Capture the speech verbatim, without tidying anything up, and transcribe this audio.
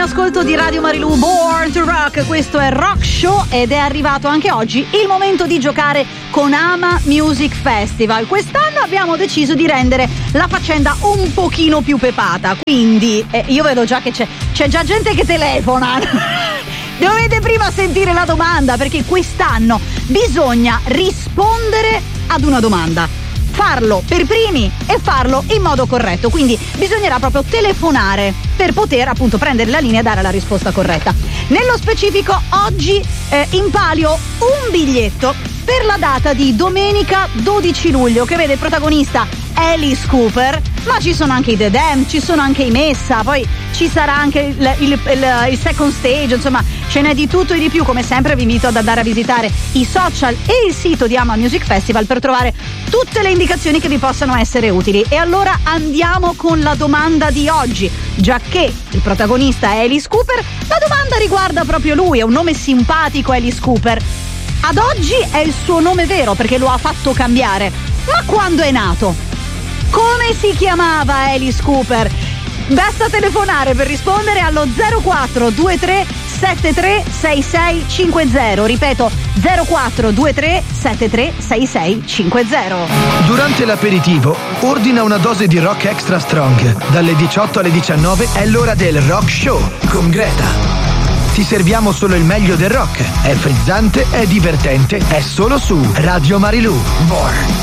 ascolto di Radio Marilù, Born to Rock. Questo è Rock Show ed è arrivato anche oggi il momento di giocare con Ama Music Festival. Quest'anno abbiamo deciso di rendere la faccenda un pochino più pepata, quindi eh, io vedo già che c'è, c'è già gente che telefona. Dovete prima sentire la domanda, perché quest'anno bisogna rispondere ad una domanda. Farlo per primi e farlo in modo corretto, quindi bisognerà proprio telefonare per poter appunto prendere la linea e dare la risposta corretta. Nello specifico oggi eh, in palio un biglietto per la data di domenica dodici luglio, che vede protagonista Alice Cooper, ma ci sono anche i The Damned, ci sono anche i Messa, poi ci sarà anche il, il, il, il second stage, insomma ce n'è di tutto e di più. Come sempre vi invito ad andare a visitare i social e il sito di Ama Music Festival per trovare tutte le indicazioni che vi possano essere utili. E allora andiamo con la domanda di oggi, giacché il protagonista è Alice Cooper, la domanda riguarda proprio lui, è un nome simpatico, Alice Cooper. Ad oggi è il suo nome vero perché lo ha fatto cambiare, ma quando è nato? Come si chiamava Alice Cooper? Basta telefonare per rispondere allo zero quattro due tre sette tre sei sei cinque zero. Ripeto, zero quattro due tre sette tre sei sei cinque zero. Durante l'aperitivo ordina una dose di rock extra strong. Dalle diciotto alle diciannove è l'ora del Rock Show con Greta. Ti serviamo solo il meglio del rock. È frizzante, è divertente, è solo su Radio Marilù. Born